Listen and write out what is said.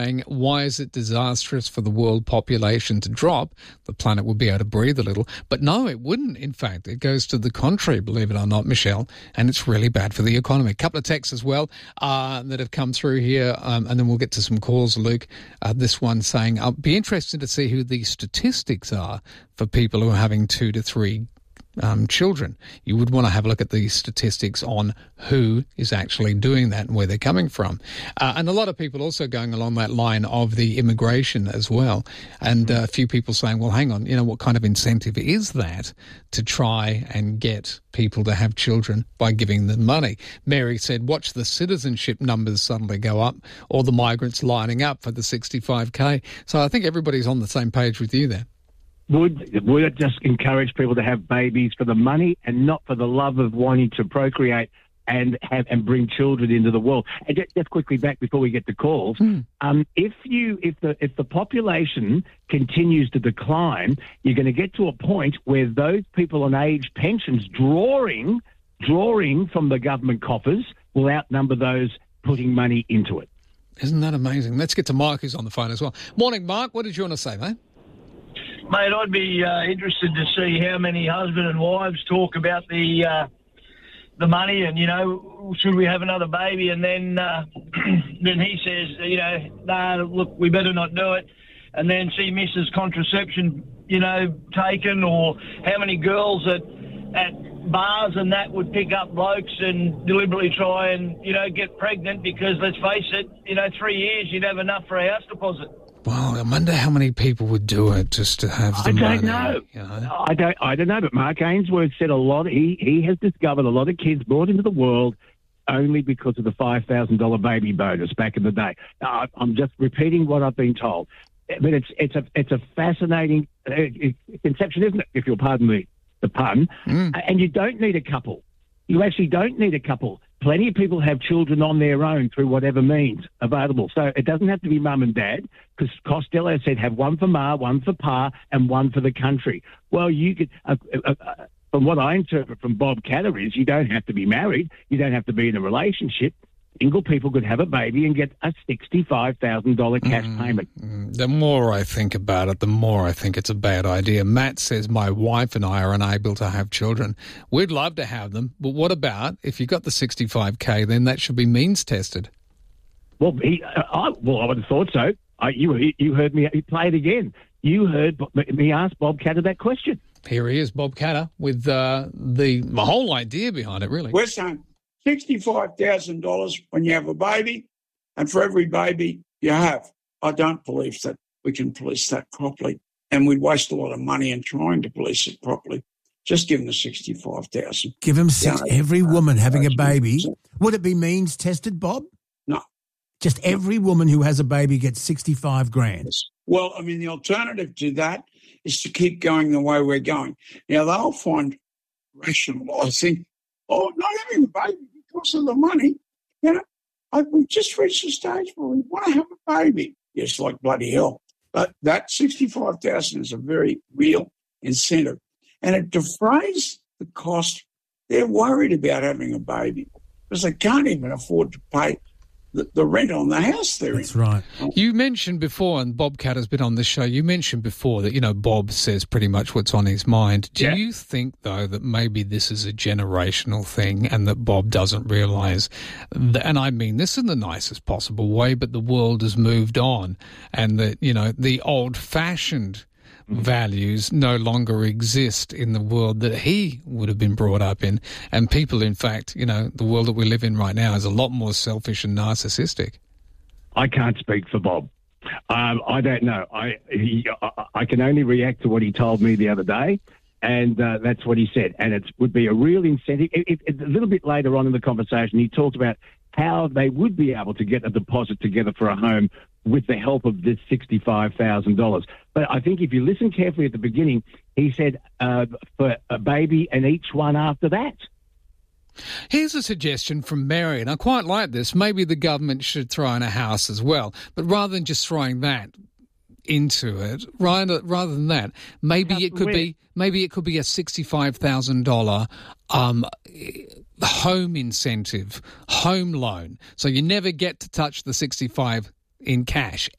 Why is it disastrous for the world population to drop? The planet would be able to breathe a little. But no, it wouldn't, in fact. It goes to the contrary, believe it or not, Michelle, and it's really bad for the economy. A couple of texts as well that have come through here, and then we'll get to some calls, Luke. This one saying, I'll be interested to see who the statistics are for people who are having 2 to 3 children. You would want to have a look at the statistics on who is actually doing that and where they're coming from. And a lot of people also going along that line of the immigration as well. And a few people saying, well, hang on, what kind of incentive is that to try and get people to have children by giving them money? Mary said, watch the citizenship numbers suddenly go up, or the migrants lining up for the 65K. So I think everybody's on the same page with you there. Would it just encourage people to have babies for the money and not for the love of wanting to procreate and bring children into the world? And just quickly back before we get to calls, if the population continues to decline, you're going to get to a point where those people on age pensions drawing from the government coffers will outnumber those putting money into it. Isn't that amazing? Let's get to Mark, who's on the phone as well. Morning, Mark. What did you want to say, mate? Mate, I'd be interested to see how many husband and wives talk about the money and, should we have another baby? And then then he says, nah, look, we better not do it. And then see Mrs. Contraception, taken, or how many girls at bars and that would pick up blokes and deliberately try and, get pregnant because, let's face it, 3 years you'd have enough for a house deposit. Well, I wonder how many people would do it just to have the money. I don't know. I don't know. But Mark Ainsworth said a lot. He has discovered a lot of kids brought into the world only because of the $5,000 baby bonus back in the day. I'm just repeating what I've been told. But it's a fascinating conception, isn't it? If you'll pardon the pun. And you don't need a couple. You actually don't need a couple. Plenty of people have children on their own through whatever means available. So it doesn't have to be mum and dad, because Costello said have one for ma, one for pa, and one for the country. Well, you could, from what I interpret from Bob Catter, is you don't have to be married. You don't have to be in a relationship. Single people could have a baby and get a $65,000 cash payment. The more I think about it, the more I think it's a bad idea. Matt says, my wife and I are unable to have children. We'd love to have them, but what about if you got the 65K, then that should be means tested. Well, I would have thought so. You heard me play it again. You heard me ask Bob Catter that question. Here he is, Bob Catter, with the whole idea behind it, really. We're saying $65,000 when you have a baby, and for every baby you have. I don't believe that we can police that properly, and we'd waste a lot of money in trying to police it properly. Just give them the $65,000. Give them every woman having a baby. Would it be means tested, Bob? No. Just every woman who has a baby gets $65,000. Well, I mean, the alternative to that is to keep going the way we're going. Now, they'll find rational, I think, not having a baby because of the money. We've just reached a stage where we want to have a baby. Yes, like bloody hell. But that $65,000 is a very real incentive. And it defrays the cost. They're worried about having a baby because they can't even afford to pay the rent on the house they're in. That's right. You mentioned before, and Bob Catter's been on the show, you mentioned before that, Bob says pretty much what's on his mind. Do you think, though, that maybe this is a generational thing and that Bob doesn't realise, and I mean this in the nicest possible way, but the world has moved on and that, the old-fashioned values no longer exist in the world that he would have been brought up in. And people, in fact, the world that we live in right now is a lot more selfish and narcissistic. I can't speak for Bob. I don't know. I can only react to what he told me the other day, and that's what he said. And it would be a real incentive. A little bit later on in the conversation, he talked about how they would be able to get a deposit together for a home with the help of this $65,000. But I think if you listen carefully at the beginning, he said for a baby and each one after that. Here's a suggestion from Mary, and I quite like this. Maybe the government should throw in a house as well. But rather than just throwing that into it, rather than that, maybe it could be a $65,000 home incentive, home loan. So you never get to touch the 65 in cash